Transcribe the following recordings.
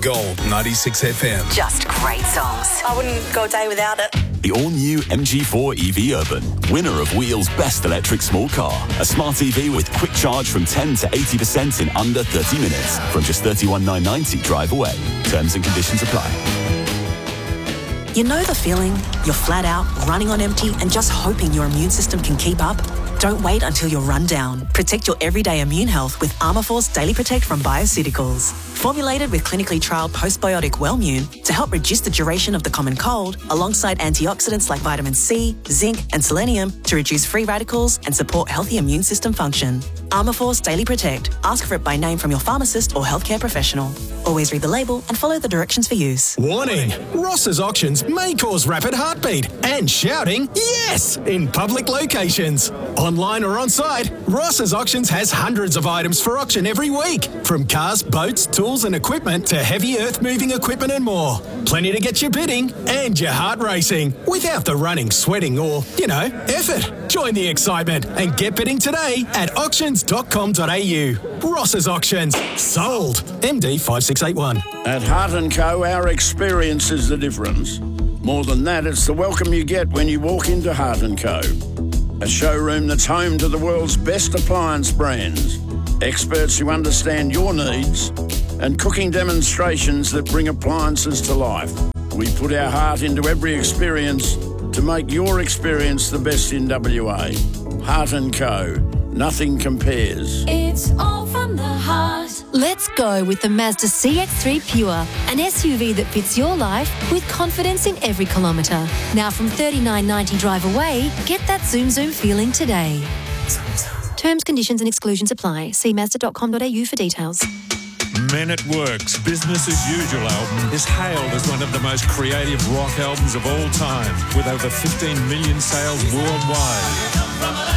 Gold 96 FM. Just great songs. I wouldn't go a day without it. The all-new MG4 EV Urban, winner of Wheel's Best Electric Small Car. A smart EV with quick charge from 10 to 80% in under 30 minutes. From just $31,990 drive away. Terms and conditions apply. You know the feeling? You're flat out, running on empty and just hoping your immune system can keep up? Don't wait until you're run down. Protect your everyday immune health with Armourforce Daily Protect from Bioceuticals. Formulated with clinically trialled postbiotic Wellmune to help reduce the duration of the common cold, alongside antioxidants like vitamin C, zinc and selenium to reduce free radicals and support healthy immune system function. Armourforce Daily Protect. Ask for it by name from your pharmacist or healthcare professional. Always read the label and follow the directions for use. Warning! Ross's auctions may cause rapid heartbeat and shouting yes in public locations. Online or on site, Ross's Auctions has hundreds of items for auction every week. From cars, boats, tools and equipment to heavy earth-moving equipment and more. Plenty to get you bidding and your heart racing without the running, sweating or, effort. Join the excitement and get bidding today at auctions.com.au. Ross's Auctions. Sold. MD 5681. At Hart & Co, our experience is the difference. More than that, it's the welcome you get when you walk into Hart & Co. A showroom that's home to the world's best appliance brands, experts who understand your needs, and cooking demonstrations that bring appliances to life. We put our heart into every experience to make your experience the best in WA. Hart & Co. Nothing compares. It's all from the heart. Let's go with the Mazda CX-3 Pure, an SUV that fits your life with confidence in every kilometre. Now from $39.90 drive away, get that zoom feeling today. Terms, conditions and exclusions apply. See Mazda.com.au for details. Men at Work's Business as Usual album is hailed as one of the most creative rock albums of all time, with over 15 million sales worldwide.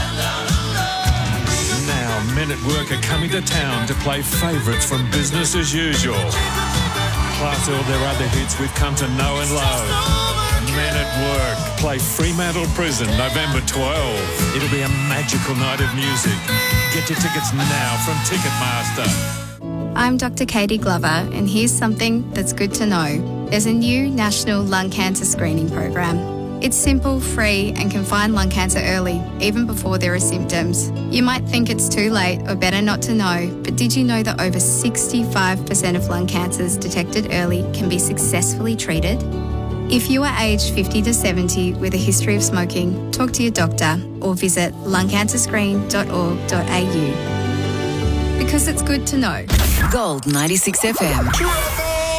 Now, Men at Work are coming to town to play favourites from Business as Usual, plus all their other hits we've come to know and love. Men at Work play Fremantle Prison November 12. It'll be a magical night of music. Get your tickets now from Ticketmaster. I'm Dr. Katie Glover, and here's something that's good to know. There's a new national lung cancer screening program. It's simple, free, and can find lung cancer early, even before there are symptoms. You might think it's too late or better not to know, but did you know that over 65% of lung cancers detected early can be successfully treated? If you are aged 50 to 70 with a history of smoking, talk to your doctor or visit lungcancerscreen.org.au. Because it's good to know. Gold 96 FM.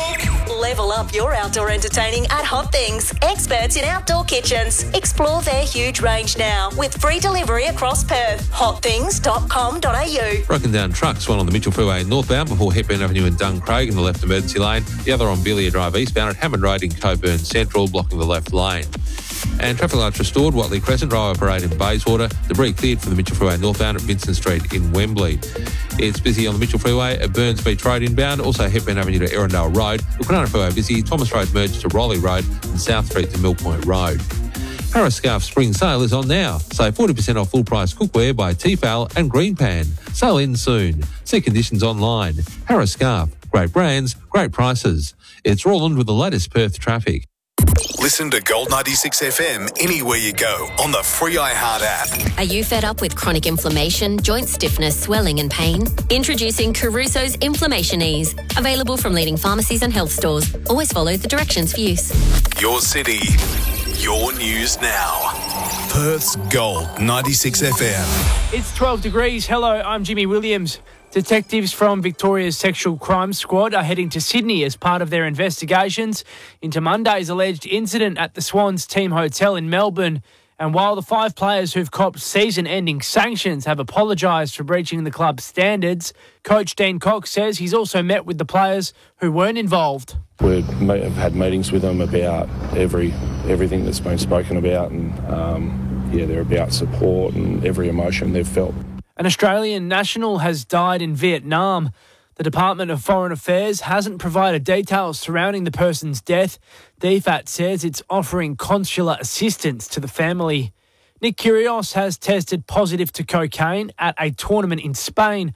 Level up your outdoor entertaining at Hot Things. Experts in outdoor kitchens. Explore their huge range now with free delivery across Perth. hotthings.com.au. Broken down trucks, one on the Mitchell Freeway northbound before Hepburn Avenue and Duncraig in the left emergency lane. The other on Belia Drive eastbound at Hammond Road in Coburn Central, blocking the left lane. And traffic lights restored, Watley Crescent, Drive Parade in Bayswater. Debris cleared from the Mitchell Freeway northbound at Vincent Street in Wembley. It's busy on the Mitchell Freeway at Burns Beach Road inbound, also Hepburn Avenue to Erindale Road. The Kwinana Freeway busy, Thomas Road merged to Rowley Road and South Street to Mill Point Road. Paris Scarf Spring Sale is on now. Save 40% off full price cookware by Tefal and Greenpan. Sale ends soon. See conditions online. Paris Scarf. Great brands, great prices. It's Roland with the latest Perth traffic. Listen to Gold 96 FM anywhere you go on the free iHeart app. Are you fed up with chronic inflammation, joint stiffness, swelling and pain? Introducing Caruso's Inflammation Ease. Available from leading pharmacies and health stores. Always follow the directions for use. Your city, your news now. Perth's Gold 96 FM. It's 12 degrees. Hello, I'm Jimmy Williams. Detectives from Victoria's Sexual Crime Squad are heading to Sydney as part of their investigations into Monday's alleged incident at the Swans Team Hotel in Melbourne. And while the 5 players who've copped season-ending sanctions have apologised for breaching the club's standards, Coach Dean Cox says he's also met with the players who weren't involved. We have had meetings with them about everything that's been spoken about, and they're about support and every emotion they've felt. An Australian national has died in Vietnam. The Department of Foreign Affairs hasn't provided details surrounding the person's death. DFAT says it's offering consular assistance to the family. Nick Kyrgios has tested positive to cocaine at a tournament in Spain. The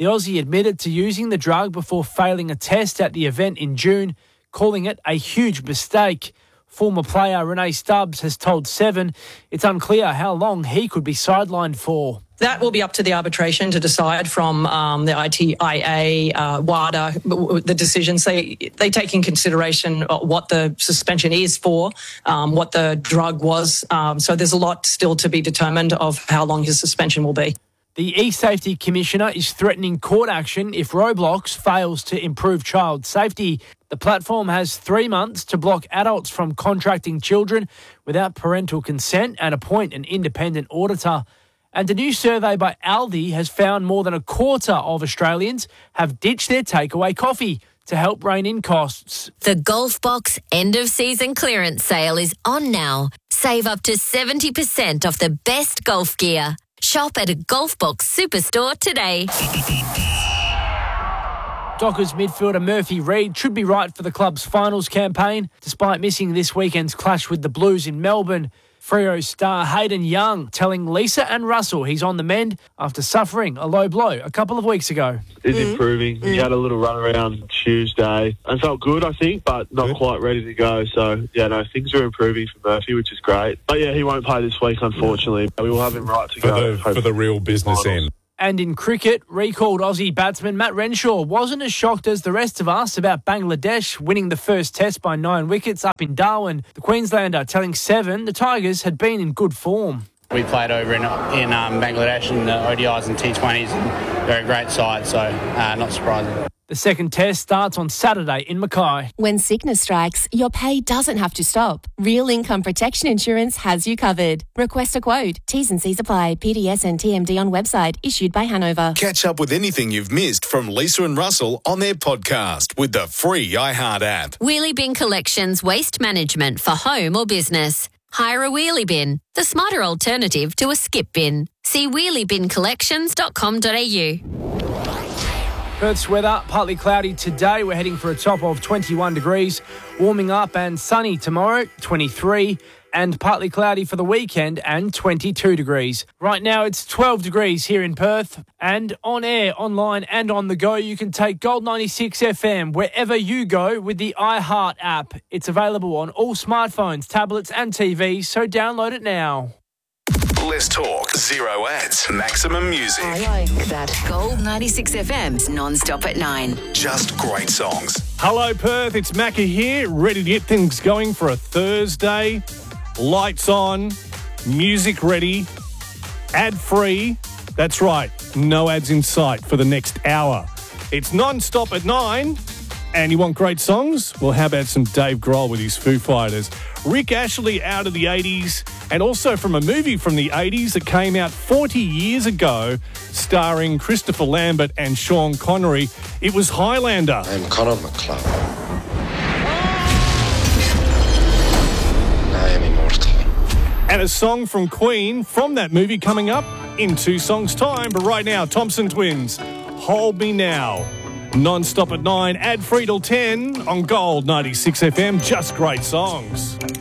The Aussie admitted to using the drug before failing a test at the event in June, calling it a huge mistake. Former player Renee Stubbs has told Seven it's unclear how long he could be sidelined for. That will be up to the arbitration to decide from the ITIA, WADA, the decisions. They take in consideration what the suspension is for, what the drug was. So there's a lot still to be determined of how long his suspension will be. The eSafety Commissioner is threatening court action if Roblox fails to improve child safety. The platform has 3 months to block adults from contracting children without parental consent and appoint an independent auditor. And a new survey by Aldi has found more than a quarter of Australians have ditched their takeaway coffee to help rein in costs. The Golf Box end of season clearance sale is on now. Save up to 70% off the best golf gear. Shop at a Golf Box superstore today. Dockers midfielder Murphy Reid should be right for the club's finals campaign, despite missing this weekend's clash with the Blues in Melbourne. Freo star Hayden Young telling Lisa and Russell he's on the mend after suffering a low blow a couple of weeks ago. He's improving. He had a little run around Tuesday and felt good, I think, but not quite ready to go. So, things are improving for Murphy, which is great. But, he won't play this week, unfortunately. We will have him right to go. For the real business end. And in cricket, recalled Aussie batsman Matt Renshaw wasn't as shocked as the rest of us about Bangladesh winning the first test by 9 wickets up in Darwin. The Queenslander telling Seven the Tigers had been in good form. We played over in Bangladesh in the ODIs and T20s, and they're a great side, so not surprising. The second test starts on Saturday in Mackay. When sickness strikes, your pay doesn't have to stop. Real Income Protection Insurance has you covered. Request a quote. T's and C's apply. PDS and TMD on website. Issued by Hanover. Catch up with anything you've missed from Lisa and Russell on their podcast with the free iHeart app. Wheelie Bin Collections Waste Management for home or business. Hire a wheelie bin, the smarter alternative to a skip bin. See wheeliebincollections.com.au. Perth's weather, partly cloudy today. We're heading for a top of 21 degrees. Warming up and sunny tomorrow, 23. And partly cloudy for the weekend and 22 degrees. Right now it's 12 degrees here in Perth. And on air, online and on the go, you can take Gold 96 FM wherever you go with the iHeart app. It's available on all smartphones, tablets and TVs, so download it now. Let's talk. Zero ads. Maximum music. I like that. Gold 96 FM's non-stop at 9. Just great songs. Hello, Perth. It's Macca here, ready to get things going for a Thursday. Lights on, music ready, ad-free. That's right, no ads in sight for the next hour. It's non-stop at 9. And you want great songs? Well, how about some Dave Grohl with his Foo Fighters? Rick Ashley out of the 80s, and also from a movie from the 80s that came out 40 years ago, starring Christopher Lambert and Sean Connery. It was Highlander. I'm Conor McCloud. I am immortal. And a song from Queen from that movie coming up in 2 songs' time. But right now, Thompson Twins, Hold Me Now. Non-stop at 9, ad-free till 10 on Gold 96 FM. Just great songs.